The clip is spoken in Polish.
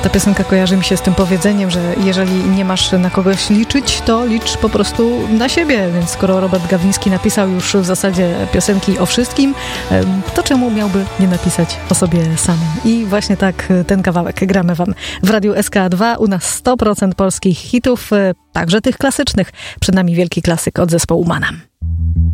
Ta piosenka kojarzy mi się z tym powiedzeniem, że jeżeli nie masz na kogoś liczyć, to licz po prostu na siebie. Więc skoro Robert Gawliński napisał już w zasadzie piosenki o wszystkim, to czemu miałby nie napisać o sobie samym? I właśnie tak ten kawałek gramy wam w Radiu SK2. U nas 100% polskich hitów, także tych klasycznych. Przed nami wielki klasyk od zespołu Manam.